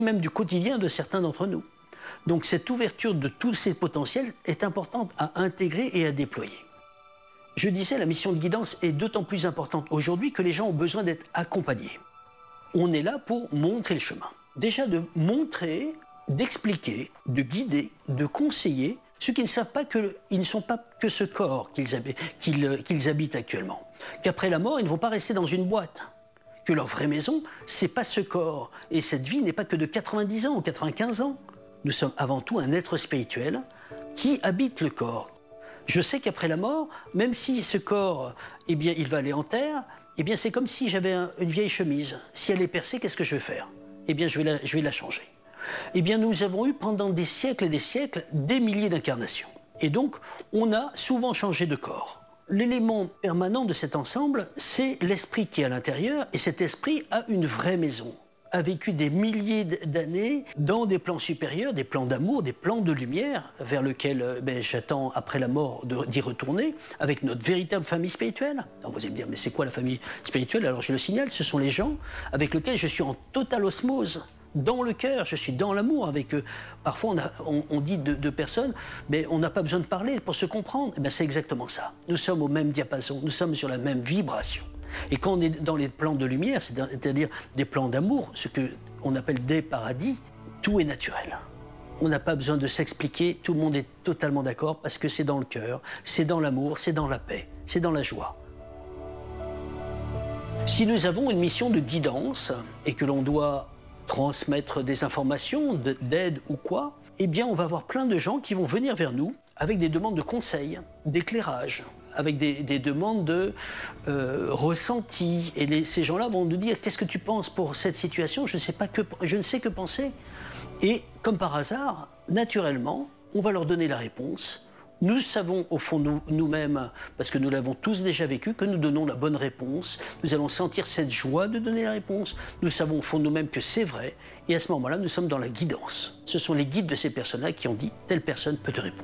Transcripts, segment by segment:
même du quotidien de certains d'entre nous. Donc cette ouverture de tous ces potentiels est importante à intégrer et à déployer. Je disais, la mission de guidance est d'autant plus importante aujourd'hui que les gens ont besoin d'être accompagnés. On est là pour montrer le chemin. Déjà de montrer, d'expliquer, de guider, de conseiller ceux qui ne savent pas qu'ils ne sont pas que ce corps qu'ils habitent actuellement. Qu'après la mort, ils ne vont pas rester dans une boîte. Que leur vraie maison, c'est pas ce corps. Et cette vie n'est pas que de 90 ans ou 95 ans. Nous sommes avant tout un être spirituel qui habite le corps. Je sais qu'après la mort, même si ce corps, eh bien, il va aller en terre, eh bien, c'est comme si j'avais une vieille chemise. Si elle est percée, qu'est-ce que je vais faire? Eh bien, je vais la changer. Eh bien, nous avons eu pendant des siècles et des siècles des milliers d'incarnations. Et donc, on a souvent changé de corps. L'élément permanent de cet ensemble, c'est l'esprit qui est à l'intérieur, et cet esprit a une vraie maison, a vécu des milliers d'années dans des plans supérieurs, des plans d'amour, des plans de lumière, vers lesquels j'attends après la mort d'y retourner, avec notre véritable famille spirituelle. Alors vous allez me dire, mais c'est quoi la famille spirituelle? Alors je le signale, ce sont les gens avec lesquels je suis en totale osmose. Dans le cœur, je suis dans l'amour avec eux. Parfois, on dit de personnes, mais on n'a pas besoin de parler pour se comprendre. Eh c'est exactement ça. Nous sommes au même diapason, nous sommes sur la même vibration. Et quand on est dans les plans de lumière, c'est-à-dire des plans d'amour, ce qu'on appelle des paradis, tout est naturel. On n'a pas besoin de s'expliquer, tout le monde est totalement d'accord parce que c'est dans le cœur, c'est dans l'amour, c'est dans la paix, c'est dans la joie. Si nous avons une mission de guidance et que l'on doit transmettre des informations, d'aide ou quoi, eh bien on va avoir plein de gens qui vont venir vers nous avec des demandes de conseils, d'éclairage, avec des demandes de ressenti. Et ces gens-là vont nous dire « Qu'est-ce que tu penses pour cette situation ? Je ne sais que penser. » Et comme par hasard, naturellement, on va leur donner la réponse. Nous savons au fond nous-mêmes, parce que nous l'avons tous déjà vécu, que nous donnons la bonne réponse. Nous allons sentir cette joie de donner la réponse. Nous savons au fond de nous-mêmes que c'est vrai. Et à ce moment-là, nous sommes dans la guidance. Ce sont les guides de ces personnes-là qui ont dit « Telle personne peut te répondre ».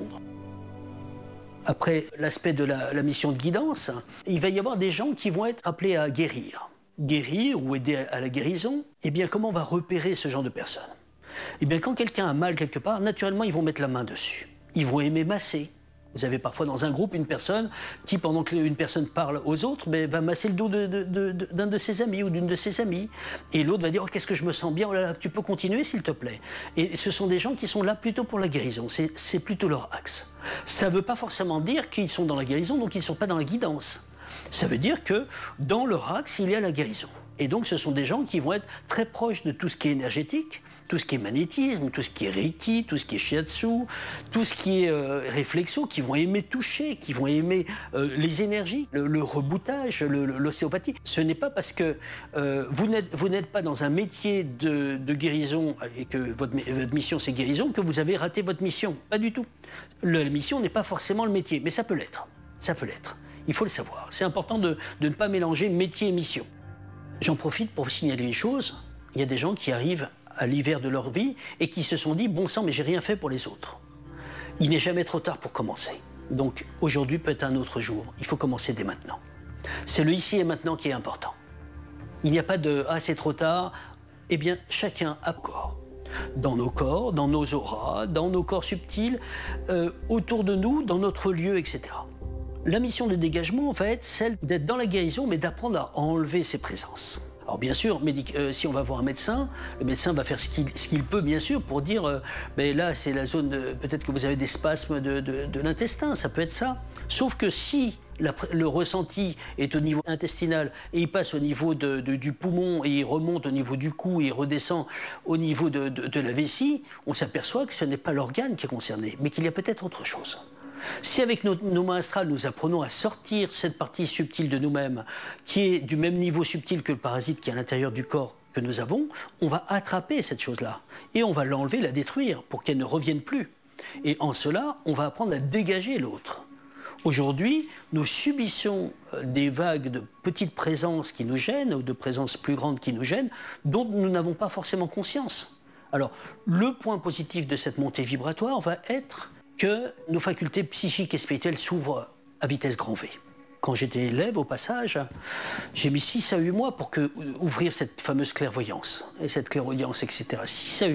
Après l'aspect de la mission de guidance, il va y avoir des gens qui vont être appelés à guérir. Guérir ou aider à la guérison, eh bien comment on va repérer ce genre de personnes? Eh bien quand quelqu'un a mal quelque part, naturellement ils vont mettre la main dessus. Ils vont aimer masser. Vous avez parfois dans un groupe une personne qui, pendant qu'une personne parle aux autres, va masser le dos d'un de ses amis ou d'une de ses amies. Et l'autre va dire « Oh, qu'est-ce que je me sens bien, oh là là, tu peux continuer s'il te plaît ». Et ce sont des gens qui sont là plutôt pour la guérison, c'est plutôt leur axe. Ça ne veut pas forcément dire qu'ils sont dans la guérison, donc ils ne sont pas dans la guidance. Ça veut dire que dans leur axe, il y a la guérison. Et donc ce sont des gens qui vont être très proches de tout ce qui est énergétique, tout ce qui est magnétisme, tout ce qui est reiki, tout ce qui est shiatsu, tout ce qui est réflexo, qui vont aimer toucher, qui vont aimer les énergies, le reboutage, l'ostéopathie. Ce n'est pas parce que vous n'êtes pas dans un métier de guérison et que votre mission c'est guérison que vous avez raté votre mission. Pas du tout. La mission n'est pas forcément le métier, mais ça peut l'être. Ça peut l'être. Il faut le savoir. C'est important de ne pas mélanger métier et mission. J'en profite pour signaler une chose. Il y a des gens qui arrivent à l'hiver de leur vie et qui se sont dit « Bon sang, mais j'ai rien fait pour les autres ». Il n'est jamais trop tard pour commencer. Donc aujourd'hui peut être un autre jour. Il faut commencer dès maintenant. C'est le ici et maintenant qui est important. Il n'y a pas de « Ah, c'est trop tard ». Eh bien, chacun a corps. Dans nos corps, dans nos auras, dans nos corps subtils, autour de nous, dans notre lieu, etc. La mission de dégagement va être celle d'être dans la guérison, mais d'apprendre à enlever ces présences. Alors bien sûr, si on va voir un médecin, le médecin va faire ce qu'il peut, bien sûr, pour dire mais là, c'est la zone, peut-être que vous avez des spasmes de l'intestin, ça peut être ça. Sauf que si le ressenti est au niveau intestinal et il passe au niveau du poumon et il remonte au niveau du cou et il redescend au niveau de la vessie, on s'aperçoit que ce n'est pas l'organe qui est concerné, mais qu'il y a peut-être autre chose. Si avec nos mains astrales, nous apprenons à sortir cette partie subtile de nous-mêmes, qui est du même niveau subtil que le parasite qui est à l'intérieur du corps que nous avons, on va attraper cette chose-là et on va l'enlever, la détruire pour qu'elle ne revienne plus. Et en cela, on va apprendre à dégager l'autre. Aujourd'hui, nous subissons des vagues de petites présences qui nous gênent ou de présences plus grandes qui nous gênent, dont nous n'avons pas forcément conscience. Alors, le point positif de cette montée vibratoire va être que nos facultés psychiques et spirituelles s'ouvrent à vitesse grand V. Quand j'étais élève, au passage, j'ai mis 6 à 8 mois pour ouvrir cette fameuse clairvoyance, et cette clairaudience, etc. 6 à 8